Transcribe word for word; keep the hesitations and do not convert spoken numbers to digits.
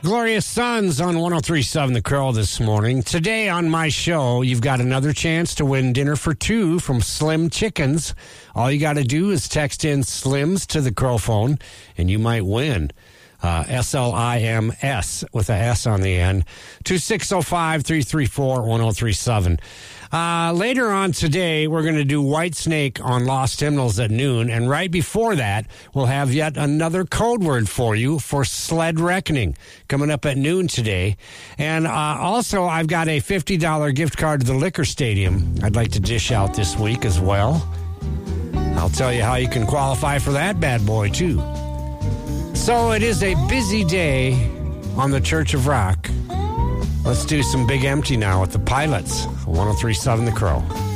Glorious Sons on one oh three point seven The Crow this morning. Today on my show, you've got another chance to win dinner for two from Slim Chickens. All you got to do is text in Slims to the Crow phone, and you might win. Uh, S L I M S with a S on the end. two six zero five, three three four, one oh three seven. Uh, later on today, we're going to do Whitesnake on Lost Hymnals at noon. And right before that, we'll have yet another code word for you for Sled Reckoning coming up at noon today. And uh, also, I've got a fifty dollars gift card to the Liquor Stadium I'd like to dish out this week as well. I'll tell you how you can qualify for that bad boy, too. So it is a busy day on the Church of Rock. Let's do some Big Empty now with the Pilots, one oh three point seven The Crow.